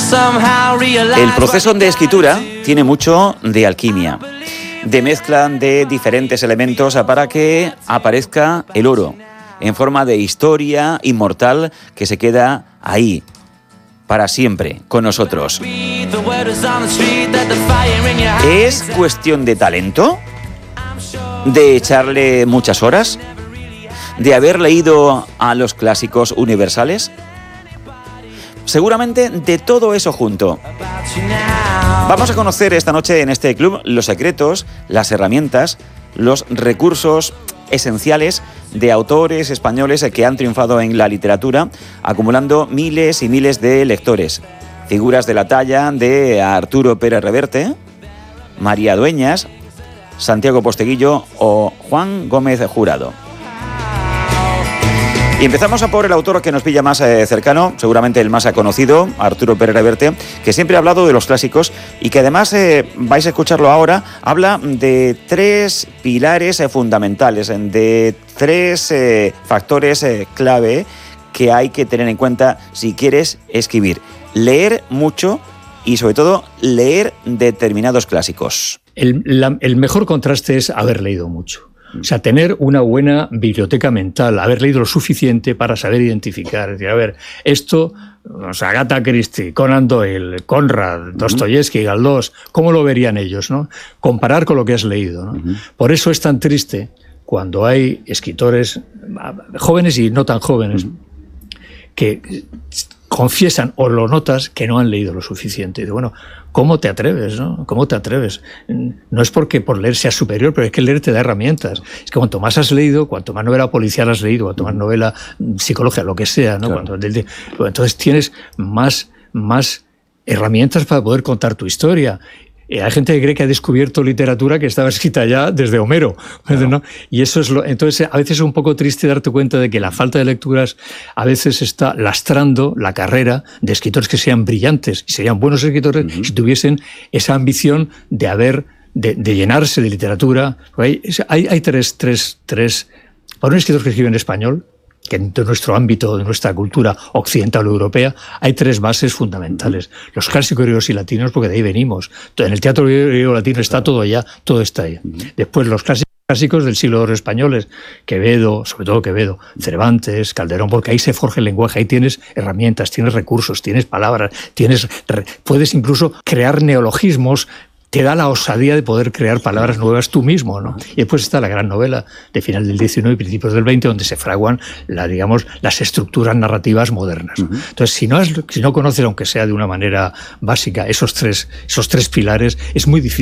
El proceso de escritura tiene mucho de alquimia, de mezcla de diferentes elementos para que aparezca el oro en forma de historia inmortal que se queda ahí para siempre con nosotros. ¿Es cuestión de talento? ¿De echarle muchas horas? ¿De haber leído a los clásicos universales? Seguramente de todo eso junto. Vamos a conocer esta noche en este club los secretos, las herramientas, los recursos esenciales de autores españoles que han triunfado en la literatura, acumulando miles y miles de lectores. Figuras de la talla de Arturo Pérez Reverte, María Dueñas, Santiago Posteguillo o Juan Gómez Jurado. Y empezamos a por el autor que nos pilla más cercano, seguramente el más conocido, Arturo Pérez Reverte, que siempre ha hablado de los clásicos y que además, vais a escucharlo ahora, habla de tres pilares fundamentales, de tres factores clave que hay que tener en cuenta si quieres escribir. Leer mucho y sobre todo leer determinados clásicos. El mejor contraste es haber leído mucho. O sea, tener una buena biblioteca mental, haber leído lo suficiente para saber identificar. Es decir, a ver, esto, o sea, Agatha Christie, Conan Doyle, Conrad, Dostoyevsky, Galdós, ¿cómo lo verían ellos, no? Comparar con lo que has leído, ¿no? Por eso es tan triste cuando hay escritores jóvenes y no tan jóvenes que confiesan o lo notas que no han leído lo suficiente. Y digo, bueno, ¿cómo te atreves, no? ¿Cómo te atreves? No es porque por leer seas superior, pero es que leer te da herramientas. Es que cuanto más has leído, cuanto más novela policial has leído, cuanto más novela psicológica, lo que sea, ¿no? Claro. Entonces tienes más herramientas para poder contar tu historia. Hay gente que cree que ha descubierto literatura que estaba escrita ya desde Homero, claro, ¿no? Y eso es entonces a veces es un poco triste darte cuenta de que la falta de lecturas a veces está lastrando la carrera de escritores que sean brillantes y serían buenos escritores si tuviesen esa ambición de llenarse de literatura. Hay tres para un escritor que escribe en español, que de nuestro ámbito, de nuestra cultura occidental o europea, hay tres bases fundamentales. Los clásicos griegos y latinos, porque de ahí venimos. En el teatro griego latino está todo allá, todo está ahí. Después los clásicos del siglo II españoles, Quevedo, sobre todo Quevedo, Cervantes, Calderón, porque ahí se forja el lenguaje, ahí tienes herramientas, tienes recursos, tienes palabras, puedes incluso crear neologismos. Te da la osadía de poder crear palabras nuevas tú mismo, ¿no? Y después está la gran novela de final del XIX y principios del XX, donde se fraguan las estructuras narrativas modernas. Entonces, si no conoces, aunque sea de una manera básica, esos tres pilares, es muy difícil